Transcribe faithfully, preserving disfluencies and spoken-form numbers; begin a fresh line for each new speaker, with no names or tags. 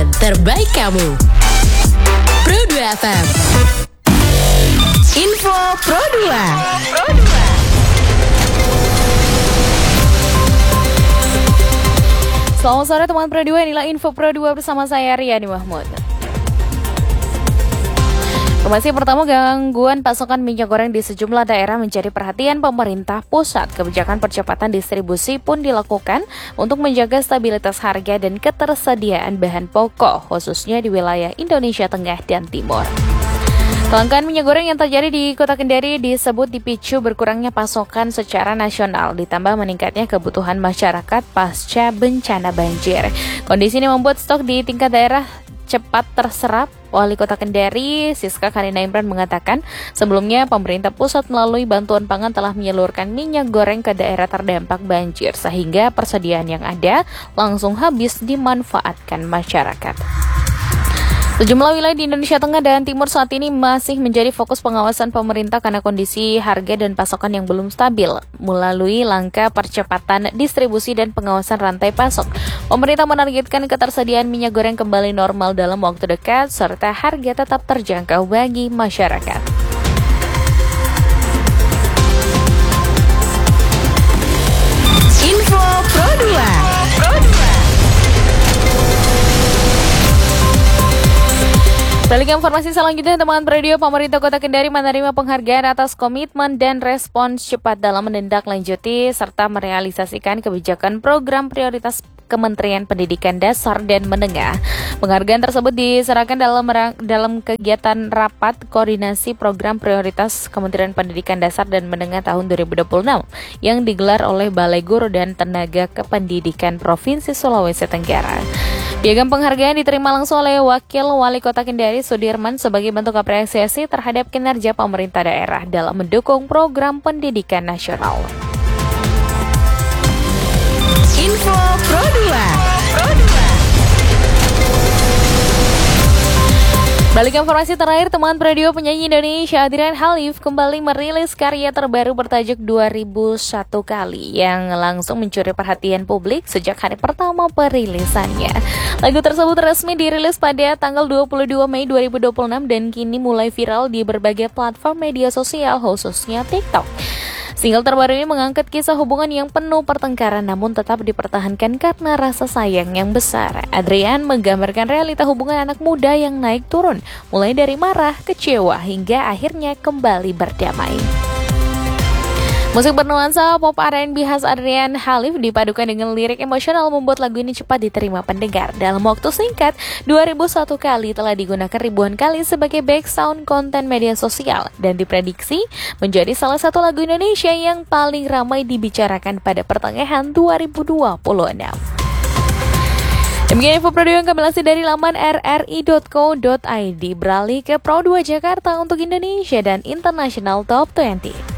dan terbaik kamu. Pro dua F M. Info Pro dua.
Selamat sore teman Pro dua, inilah Info Pro dua bersama saya Riani Mahmud. Informasi pertama, gangguan pasokan minyak goreng di sejumlah daerah menjadi perhatian pemerintah pusat. Kebijakan percepatan distribusi pun dilakukan untuk menjaga stabilitas harga dan ketersediaan bahan pokok, khususnya di wilayah Indonesia Tengah dan Timur. Kelangkaan minyak goreng yang terjadi di Kota Kendari disebut dipicu berkurangnya pasokan secara nasional, ditambah meningkatnya kebutuhan masyarakat pasca bencana banjir. Kondisi ini membuat stok di tingkat daerah cepat terserap. Wali Kota Kendari, Siska Karina Imran mengatakan, sebelumnya pemerintah pusat melalui bantuan pangan telah menyalurkan minyak goreng ke daerah terdampak banjir, sehingga persediaan yang ada langsung habis dimanfaatkan masyarakat. Sejumlah wilayah di Indonesia Tengah dan Timur saat ini masih menjadi fokus pengawasan pemerintah karena kondisi harga dan pasokan yang belum stabil. Melalui langkah percepatan distribusi dan pengawasan rantai pasok, pemerintah menargetkan ketersediaan minyak goreng kembali normal dalam waktu dekat serta harga tetap terjangkau bagi masyarakat.
Info Pro dua.
Balik informasi selanjutnya, teman radio, pemerintah Kota Kendari menerima penghargaan atas komitmen dan respons cepat dalam menindaklanjuti serta merealisasikan kebijakan program prioritas Kementerian Pendidikan Dasar dan Menengah. Penghargaan tersebut diserahkan dalam dalam kegiatan rapat koordinasi program prioritas Kementerian Pendidikan Dasar dan Menengah tahun dua ribu dua puluh enam yang digelar oleh Balai Guru dan Tenaga Kependidikan Provinsi Sulawesi Tenggara. Piagam penghargaan diterima langsung oleh Wakil Wali Kota Kendari Sudirman sebagai bentuk apresiasi terhadap kinerja pemerintah daerah dalam mendukung program pendidikan nasional.
Info Pro dua.
Balik informasi terakhir, teman radio, penyanyi Indonesia Adrian Halif kembali merilis karya terbaru bertajuk dua ribu satu kali yang langsung mencuri perhatian publik sejak hari pertama perilisannya. Lagu tersebut resmi dirilis pada tanggal dua puluh dua Mei dua ribu dua puluh enam dan kini mulai viral di berbagai platform media sosial, khususnya TikTok. Single terbaru ini mengangkat kisah hubungan yang penuh pertengkaran namun tetap dipertahankan karena rasa sayang yang besar. Adrian menggambarkan realita hubungan anak muda yang naik turun, mulai dari marah, kecewa, hingga akhirnya kembali berdamai. Musik bernuansa pop R and B khas Adrian Halif dipadukan dengan lirik emosional membuat lagu ini cepat diterima pendengar. Dalam waktu singkat, dua ribu satu kali telah digunakan ribuan kali sebagai background konten media sosial dan diprediksi menjadi salah satu lagu Indonesia yang paling ramai dibicarakan pada pertengahan dua ribu dua puluh enam. Demikian info Pro dua yang kami lansir dari laman r r i dot co dot i d. Beralih ke Pro dua Jakarta untuk Indonesia dan International Top dua puluh.